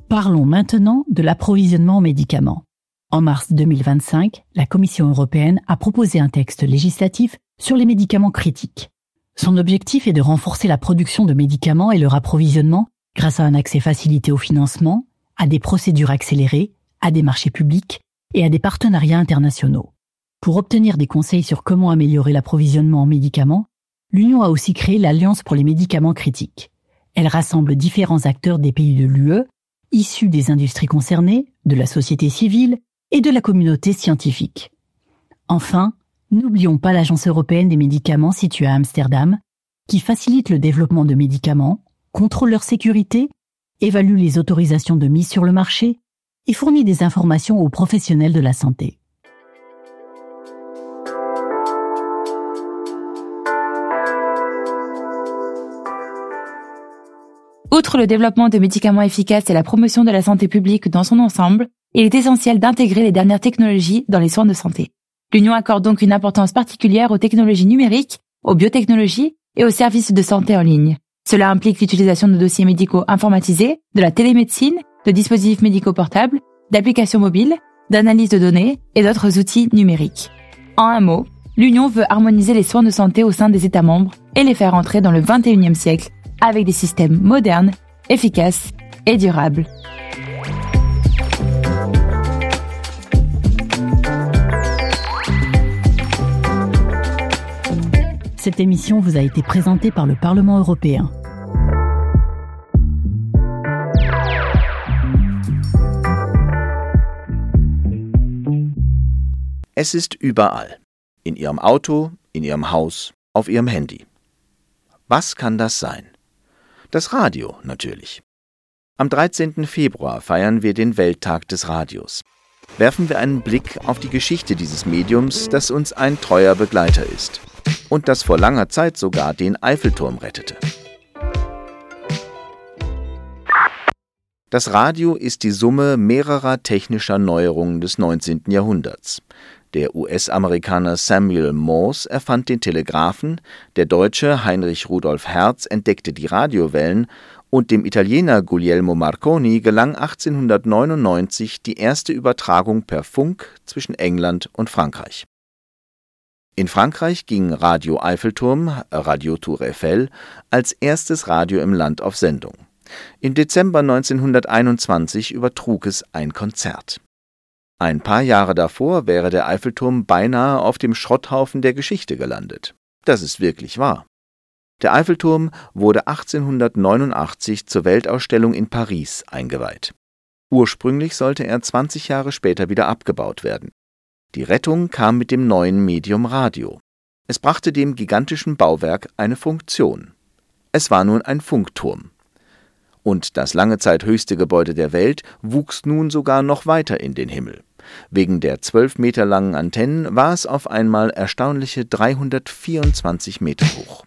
Parlons maintenant de l'approvisionnement en médicaments. En mars 2025, la Commission européenne a proposé un texte législatif sur les médicaments critiques. Son objectif est de renforcer la production de médicaments et leur approvisionnement grâce à un accès facilité au financement, à des procédures accélérées, à des marchés publics et à des partenariats internationaux. Pour obtenir des conseils sur comment améliorer l'approvisionnement en médicaments, l'Union a aussi créé l'Alliance pour les médicaments critiques. Elle rassemble différents acteurs des pays de l'UE, issus des industries concernées, de la société civile et de la communauté scientifique. Enfin, n'oublions pas l'Agence européenne des médicaments située à Amsterdam, qui facilite le développement de médicaments, contrôle leur sécurité, évalue les autorisations de mise sur le marché et fournit des informations aux professionnels de la santé. Outre le développement de médicaments efficaces et la promotion de la santé publique dans son ensemble, il est essentiel d'intégrer les dernières technologies dans les soins de santé. L'Union accorde donc une importance particulière aux technologies numériques, aux biotechnologies et aux services de santé en ligne. Cela implique l'utilisation de dossiers médicaux informatisés, de la télémédecine, de dispositifs médicaux portables, d'applications mobiles, d'analyse de données et d'autres outils numériques. En un mot, l'Union veut harmoniser les soins de santé au sein des États membres et les faire entrer dans le XXIe siècle avec des systèmes modernes, efficaces et durables. Cette émission vous a été présentée par le Parlement européen. Es ist überall. In Ihrem Auto, in Ihrem Haus, auf Ihrem Handy. Was kann das sein? Das Radio natürlich. Am 13. Februar feiern wir den Welttag des Radios. Werfen wir einen Blick auf die Geschichte dieses Mediums, das uns ein treuer Begleiter ist. Und das vor langer Zeit sogar den Eiffelturm rettete. Das Radio ist die Summe mehrerer technischer Neuerungen des 19. Jahrhunderts. Der US-Amerikaner Samuel Morse erfand den Telegraphen, der Deutsche Heinrich Rudolf Hertz entdeckte die Radiowellen und dem Italiener Guglielmo Marconi gelang 1899 die erste Übertragung per Funk zwischen England und Frankreich. In Frankreich ging Radio Eiffelturm, Radio Tour Eiffel, als erstes Radio im Land auf Sendung. Im Dezember 1921 übertrug es ein Konzert. Ein paar Jahre davor wäre der Eiffelturm beinahe auf dem Schrotthaufen der Geschichte gelandet. Das ist wirklich wahr. Der Eiffelturm wurde 1889 zur Weltausstellung in Paris eingeweiht. Ursprünglich sollte er 20 Jahre später wieder abgebaut werden. Die Rettung kam mit dem neuen Medium Radio. Es brachte dem gigantischen Bauwerk eine Funktion. Es war nun ein Funkturm. Und das lange Zeit höchste Gebäude der Welt wuchs nun sogar noch weiter in den Himmel. Wegen der 12 Meter langen Antennen war es auf einmal erstaunliche 324 Meter hoch.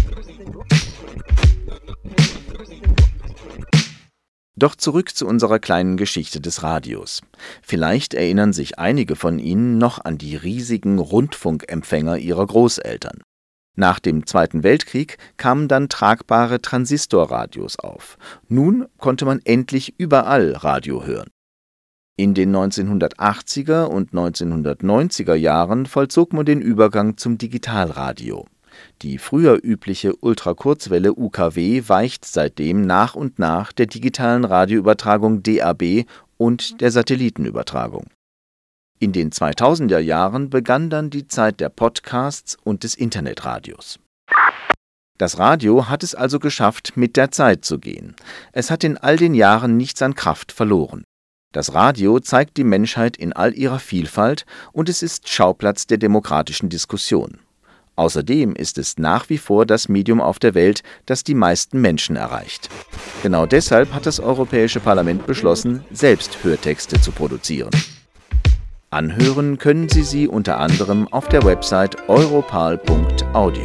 Doch zurück zu unserer kleinen Geschichte des Radios. Vielleicht erinnern sich einige von Ihnen noch an die riesigen Rundfunkempfänger ihrer Großeltern. Nach dem Zweiten Weltkrieg kamen dann tragbare Transistorradios auf. Nun konnte man endlich überall Radio hören. In den 1980er und 1990er Jahren vollzog man den Übergang zum Digitalradio. Die früher übliche Ultrakurzwelle UKW weicht seitdem nach und nach der digitalen Radioübertragung DAB und der Satellitenübertragung. In den 2000er Jahren begann dann die Zeit der Podcasts und des Internetradios. Das Radio hat es also geschafft, mit der Zeit zu gehen. Es hat in all den Jahren nichts an Kraft verloren. Das Radio zeigt die Menschheit in all ihrer Vielfalt und es ist Schauplatz der demokratischen Diskussion. Außerdem ist es nach wie vor das Medium auf der Welt, das die meisten Menschen erreicht. Genau deshalb hat das Europäische Parlament beschlossen, selbst Hörtexte zu produzieren. Anhören können Sie sie unter anderem auf der Website europal.audio.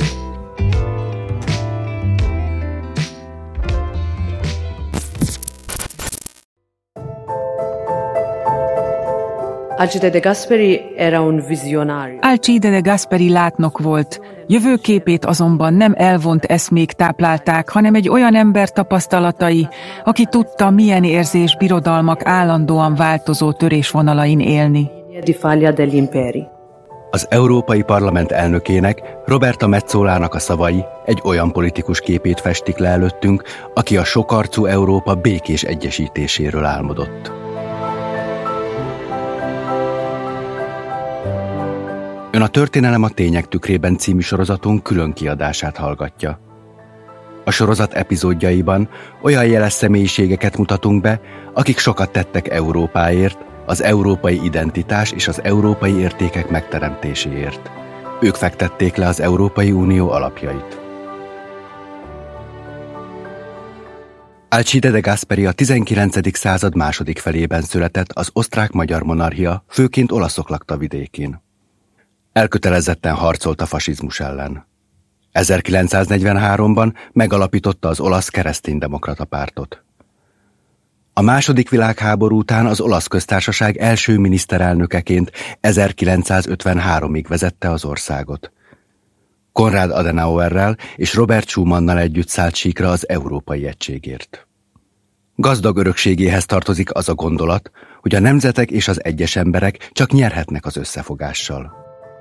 Alcide de Gasperi era un visionario. Alcide de Gasperi látnok volt, jövőképét azonban nem elvont eszmék táplálták, hanem egy olyan ember tapasztalatai, aki tudta, milyen érzés birodalmak állandóan változó törésvonalain élni. Az Európai Parlament elnökének, Roberta Metsolának a szavai egy olyan politikus képét festik le előttünk, aki a sokarcú Európa békés egyesítéséről álmodott. Ön a Történelem a tények tükrében című sorozatunk külön kiadását hallgatja. A sorozat epizódjaiban olyan jeles személyiségeket mutatunk be, akik sokat tettek Európáért, az európai identitás és az európai értékek megteremtéséért. Ők fektették le az Európai Unió alapjait. Alcide de Gasperi a 19. század második felében született az osztrák-magyar monarchia, főként olaszok lakta vidékén. Elkötelezetten harcolt a fasizmus ellen. 1943-ban megalapította az olasz kereszténydemokrata pártot. A második világháború után az olasz köztársaság első miniszterelnökeként 1953-ig vezette az országot. Konrad Adenauerrel és Robert Schumannal együtt szállt síkra az európai egységért. Gazdag örökségéhez tartozik az a gondolat, hogy a nemzetek és az egyes emberek csak nyerhetnek az összefogással.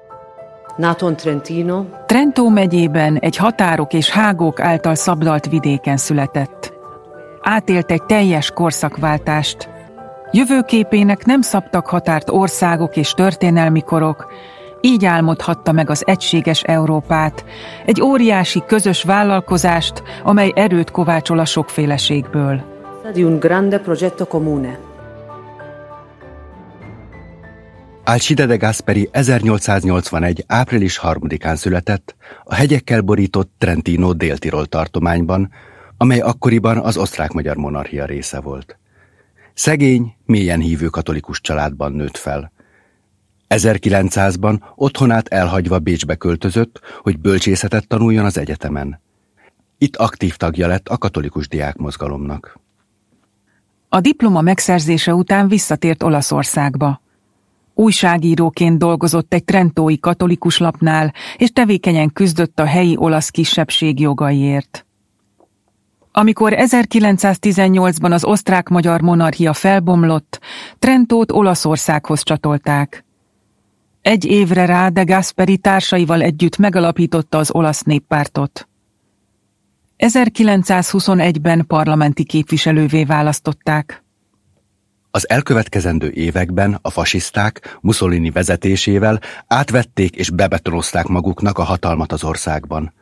Trentó megyében egy határok és hágók által szabdalt vidéken született. Átélt egy teljes korszakváltást. Jövőképének nem szabtak határt országok és történelmi korok, így álmodhatta meg az egységes Európát, egy óriási közös vállalkozást, amely erőt kovácsol a sokféleségből. Alcide de Gasperi 1881. április 3-án született a hegyekkel borított Trentino Dél-Tirol tartományban, amely akkoriban az osztrák-magyar monarchia része volt. Szegény, mélyen hívő katolikus családban nőtt fel. 1900-ban otthonát elhagyva Bécsbe költözött, hogy bölcsészetet tanuljon az egyetemen. Itt aktív tagja lett a katolikus diákmozgalomnak. A diploma megszerzése után visszatért Olaszországba. Újságíróként dolgozott egy trentói katolikus lapnál, és tevékenyen küzdött a helyi olasz kisebbség jogaiért. Amikor 1918-ban az osztrák-magyar monarchia felbomlott, Trentót Olaszországhoz csatolták. Egy évre rá de Gasperi társaival együtt megalapította az olasz néppártot. 1921-ben parlamenti képviselővé választották. Az elkövetkezendő években a fasiszták Mussolini vezetésével átvették és bebetonozták maguknak a hatalmat az országban.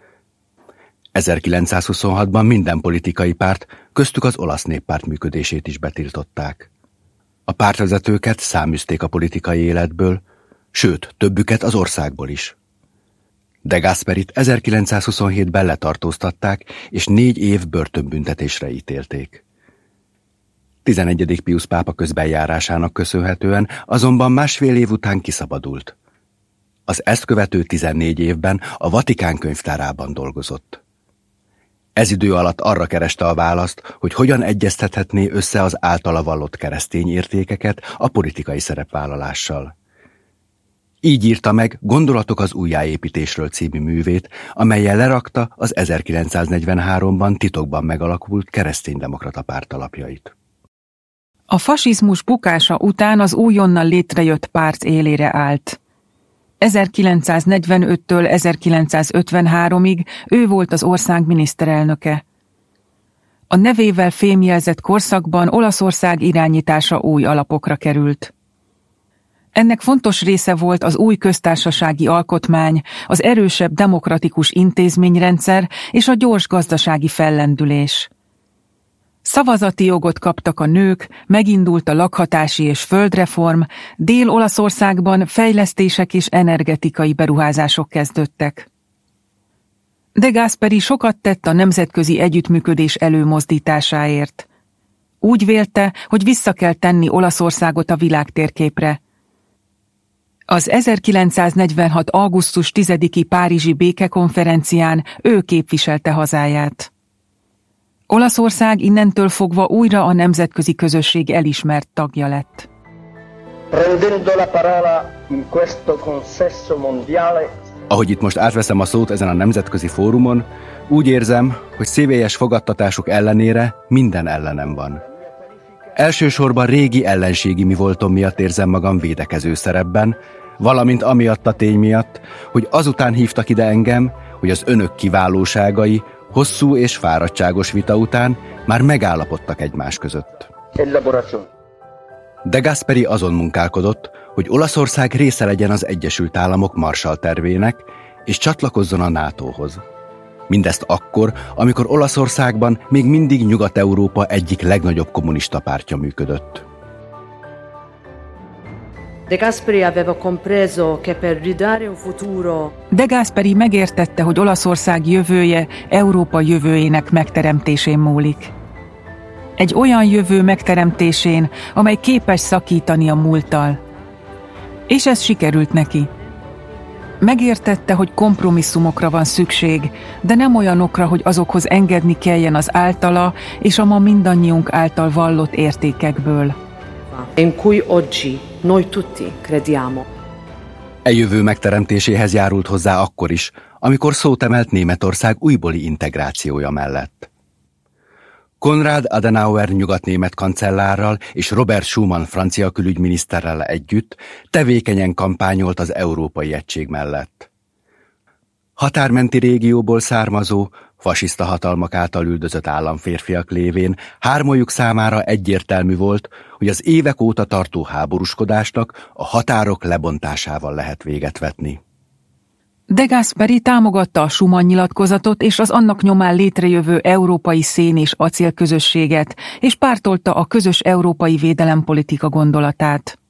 1926-ban minden politikai párt, köztük az olasz néppárt működését is betiltották. A pártvezetőket száműzték a politikai életből, sőt, többüket az országból is. De Gasperit 1927-ben letartóztatták, és 4 év börtönbüntetésre ítélték. 11. Piusz pápa közbenjárásának köszönhetően azonban másfél év után kiszabadult. Az ezt követő 14 évben a Vatikán könyvtárában dolgozott. Ez idő alatt arra kereste a választ, hogy hogyan egyeztethetné össze az általa vallott keresztény értékeket a politikai szerepvállalással. Így írta meg Gondolatok az újjáépítésről című művét, amellyel lerakta az 1943-ban titokban megalakult kereszténydemokrata párt alapjait. A fasizmus bukása után az újonnan létrejött párt élére állt. 1945-től 1953-ig ő volt az ország miniszterelnöke. A nevével fémjelzett korszakban Olaszország irányítása új alapokra került. Ennek fontos része volt az új köztársasági alkotmány, az erősebb demokratikus intézményrendszer és a gyors gazdasági fellendülés. Szavazati jogot kaptak a nők, megindult a lakhatási és földreform, Dél-Olaszországban fejlesztések és energetikai beruházások kezdődtek. De Gasperi sokat tett a nemzetközi együttműködés előmozdításáért. Úgy vélte, hogy vissza kell tenni Olaszországot a világtérképre. Az 1946. augusztus 10-i párizsi békekonferencián ő képviselte hazáját. Olaszország innentől fogva újra a nemzetközi közösség elismert tagja lett. Prendendo la parola in questo consesso mondiale. Ahogy itt most átveszem a szót ezen a nemzetközi fórumon, úgy érzem, hogy szívélyes fogadtatásuk ellenére minden ellenem van. Elsősorban régi ellenségi mi voltom miatt érzem magam védekező szerepben, valamint amiatt a tény miatt, hogy azután hívtak ide engem, hogy az önök kiválóságai hosszú és fáradtságos vita után már megállapodtak egymás között. De Gasperi azon munkálkodott, hogy Olaszország része legyen az Egyesült Államok Marshall tervének, és csatlakozzon a NATO-hoz. Mindezt akkor, amikor Olaszországban még mindig Nyugat-Európa egyik legnagyobb kommunista pártja működött. De Gasperi megértette, hogy Olaszország jövője Európa jövőjének megteremtésén múlik. Egy olyan jövő megteremtésén, amely képes szakítani a múlttal. És ez sikerült neki. Megértette, hogy kompromisszumokra van szükség, de nem olyanokra, hogy azokhoz engedni kelljen az általa és a ma mindannyiunk által vallott értékekből. In cui oggi noi tutti crediamo. E jövő megteremtéséhez járult hozzá akkor is, amikor szót emelt Németország újbóli integrációja mellett. Konrad Adenauer nyugatnémet kancellárral és Robert Schuman francia külügyminiszterrel együtt tevékenyen kampányolt az európai egység mellett. Határmenti régióból származó, fasiszta hatalmak által üldözött államférfiak lévén hármójuk számára egyértelmű volt, hogy az évek óta tartó háborúskodásnak a határok lebontásával lehet véget vetni. De Gasperi támogatta a Schuman nyilatkozatot és az annak nyomán létrejövő európai szén- és acélközösséget, és pártolta a közös európai védelempolitika gondolatát.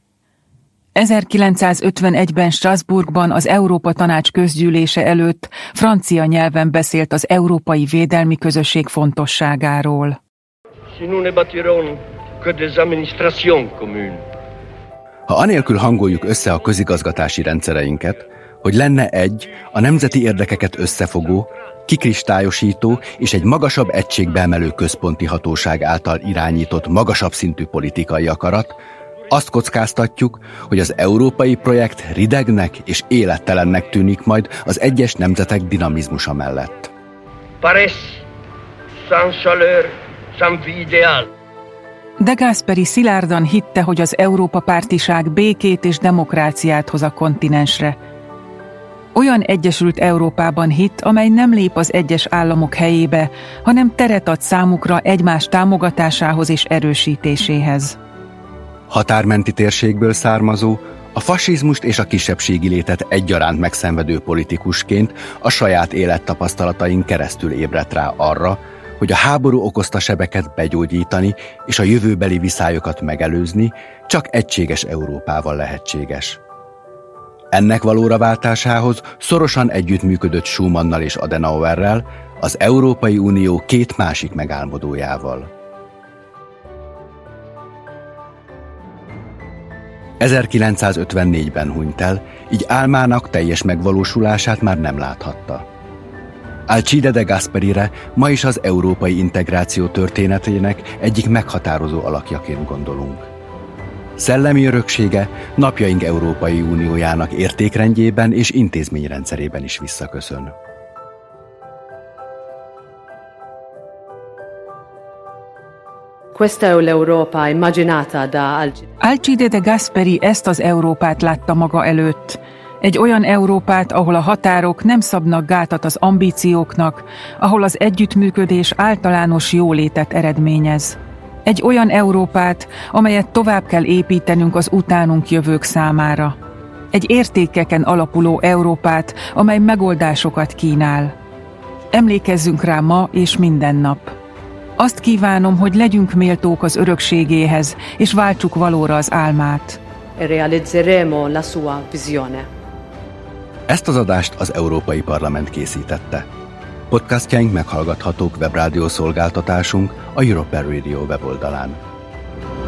1951-ben Strasbourgban az Európa Tanács közgyűlése előtt francia nyelven beszélt az európai védelmi közösség fontosságáról. Ha anélkül hangoljuk össze a közigazgatási rendszereinket, hogy lenne egy, a nemzeti érdekeket összefogó, kikristályosító és egy magasabb egységbe emelő központi hatóság által irányított magasabb szintű politikai akarat, azt kockáztatjuk, hogy az európai projekt ridegnek és élettelennek tűnik majd az egyes nemzetek dinamizmusa mellett. De Gasperi szilárdan hitte, hogy az Európa pártiság békét és demokráciát hoz a kontinensre. Olyan Egyesült Európában hitt, amely nem lép az egyes államok helyébe, hanem teret ad számukra egymás támogatásához és erősítéséhez. Határmenti térségből származó, a fasizmust és a kisebbségi létet egyaránt megszenvedő politikusként a saját élettapasztalatain keresztül ébredt rá arra, hogy a háború okozta sebeket begyógyítani és a jövőbeli viszályokat megelőzni csak egységes Európával lehetséges. Ennek valóra váltásához szorosan együttműködött Schumannal és Adenauerrel, az Európai Unió két másik megálmodójával. 1954-ben hunyt el, így álmának teljes megvalósulását már nem láthatta. Alcide de Gasperire ma is az európai integráció történetének egyik meghatározó alakjaként gondolunk. Szellemi öröksége napjaink Európai Uniójának értékrendjében és intézményrendszerében is visszaköszön. Questa è l'Europa immaginata da Alcide de Gasperi ezt az Európát látta maga előtt. Egy olyan Európát, ahol a határok nem szabnak gátat az ambícióknak, ahol az együttműködés általános jólétet eredményez. Egy olyan Európát, amelyet tovább kell építenünk az utánunk jövők számára. Egy értékeken alapuló Európát, amely megoldásokat kínál. Emlékezzünk rá ma és minden nap. Azt kívánom, hogy legyünk méltók az örökségéhez, és váltsuk valóra az álmát. Realizzeremo la sua visione. Ezt az adást az Európai Parlament készítette. Podcastjaink meghallgathatók webrádió szolgáltatásunk a Europe Radio weboldalán.